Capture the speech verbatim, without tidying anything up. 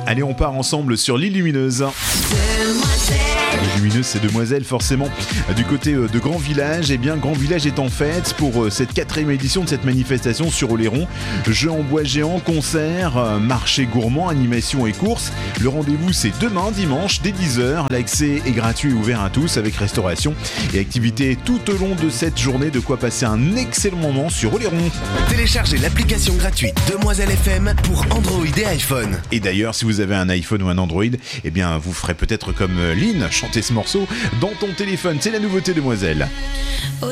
Allez, on part ensemble sur l'île Lumineuse. L'île Lumineuse, c'est Demoiselle, forcément. Du côté de Grand Village, eh bien, Grand Village est en fête pour cette quatrième édition de cette manifestation sur Oléron. Jeux en bois géants, concerts, marché gourmand, animation et courses. Le rendez-vous, c'est demain, dimanche, dès dix heures. L'accès est gratuit et ouvert à tous avec restauration et activités tout au long de cette journée. De quoi passer un excellent moment sur Oléron. Téléchargez l'application gratuite Demoiselle F M pour Android et iPhone. Et d'ailleurs, si vous avez un iPhone ou un Android, eh bien, vous ferez peut-être comme Lynn, chanter ce morceau dans ton téléphone. C'est la nouveauté Demoiselle.